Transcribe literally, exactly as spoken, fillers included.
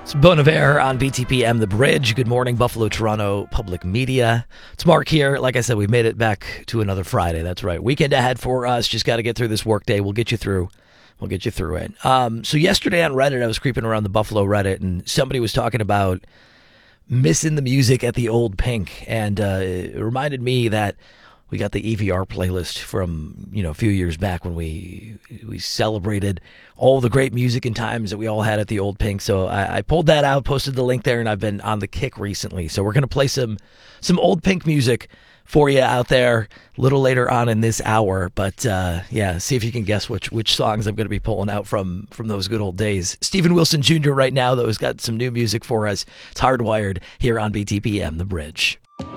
It's Bon Iver on B T P M The Bridge. Good morning, Buffalo, Toronto Public Media. It's Mark here. Like I said, we've made it back to another Friday. That's right. Weekend ahead for us. Just got to get through this workday. We'll get you through. We'll get you through it. Um, so yesterday on Reddit, I was creeping around the Buffalo Reddit, and somebody was talking about missing the music at the Old Pink. And uh, it reminded me that we got the E V R playlist from, you know, a few years back when we we celebrated all the great music and times that we all had at the Old Pink. So I, I pulled that out, posted the link there, and I've been on the kick recently. So we're going to play some some Old Pink music for you out there a little later on in this hour. But uh, yeah, see if you can guess which which songs I'm going to be pulling out from from those good old days. Stephen Wilson Junior right now, though, has got some new music for us. It's Hardwired here on B T P M The Bridge.